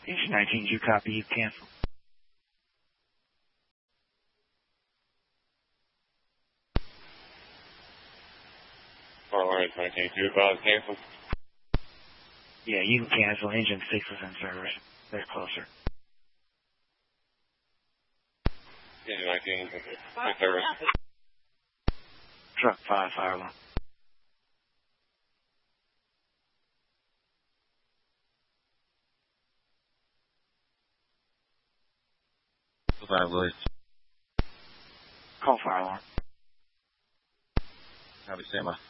Engine 19, do you copy? You cancel. Forward 22, cancel. Yeah, you can cancel. Engine 6 is in service. They're closer. Engine 19, in service. Truck 5, fire alarm. Louis. Call fire alarm. Copy, stand by.